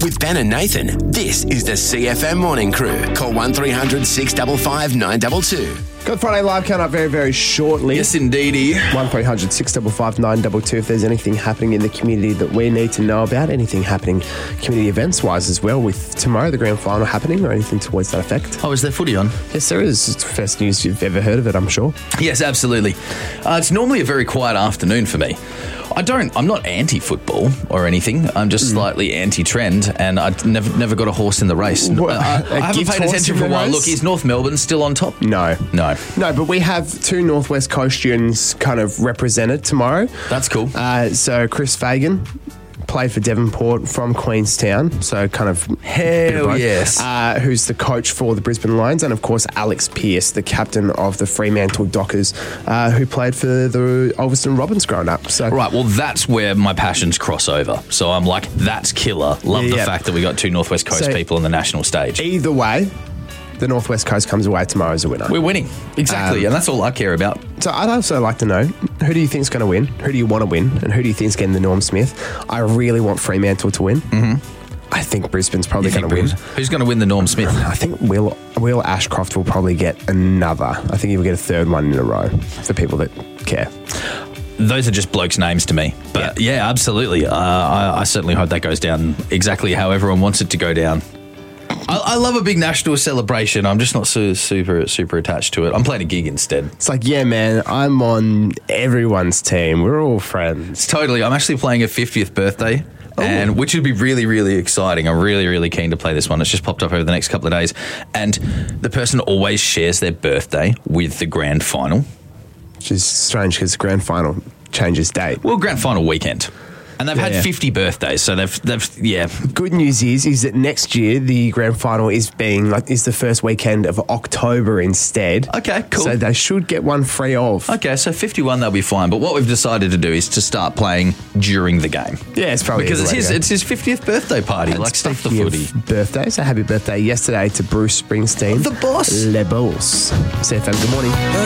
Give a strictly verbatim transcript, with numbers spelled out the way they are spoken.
With Ben and Nathan, this is the C F M Morning Crew. Call one three hundred six five five nine two two. Good Friday Live coming up very, very shortly. Yes, indeedy. one three hundred six five five nine two two if there's anything happening in the community that we need to know about, anything happening community events-wise as well, with tomorrow the grand final happening or anything towards that effect. Oh, is there footy on? Yes, there is. It's the first news you've ever heard of it, I'm sure. Yes, absolutely. Uh, it's normally a very quiet afternoon for me. I don't, I'm not anti-football or anything. I'm just mm. slightly anti-trend, and I've never never got a horse in the race. What, I, I haven't paid attention for a while. Race? Look, is North Melbourne still on top? No. No. No, but we have two Northwest Coast students kind of represented tomorrow. That's cool. Uh, so Chris Fagan played for Devonport from Queenstown, so kind of hell of yes. Uh, who's the coach for the Brisbane Lions, and of course Alex Pearce, the captain of the Fremantle Dockers, uh, who played for the Ulverston Robins growing up. So right, well that's where my passions cross over. So I'm like, that's killer. Love yeah, the yeah. fact that we got two Northwest Coast so people on the national stage. Either way, the Northwest Coast comes away tomorrow as a winner. We're winning. Exactly, um, and that's all I care about. So I'd also like to know, who do you think is going to win? Who do you want to win? And who do you think is getting the Norm Smith? I really want Fremantle to win. Mm-hmm. I think Brisbane's probably going to win. Who's going to win the Norm Smith? I think Will Will Ashcroft will probably get another. I think he will get a third one in a row for people that care. Those are just blokes' names to me. But yeah, yeah absolutely. Uh, I, I certainly hope that goes down exactly how everyone wants it to go down. I, I love a big national celebration. I'm just not so super super attached to it. I'm playing a gig instead. It's like, yeah, man, I'm on everyone's team. We're all friends. Totally. I'm actually playing a fiftieth birthday. Oh. And which would be really, really exciting. I'm really, really keen to play this one. It's just popped up over the next couple of days. And the person always shares their birthday with the grand final. Which is strange because the grand final changes date. Well, grand final weekend. And they've yeah, had yeah. fifty birthdays, so they've, they've, yeah. Good news is, is that next year the grand final is being like is the first weekend of October instead. Okay, cool. So they should get one free of. Okay, so fifty-one they'll be fine. But what we've decided to do is to start playing during the game. Yeah, it's probably because it's his it's his fiftieth birthday party. Like stuff the footy. Birthday. So happy birthday yesterday to Bruce Springsteen, the boss, Le Boss. C F M. Good morning.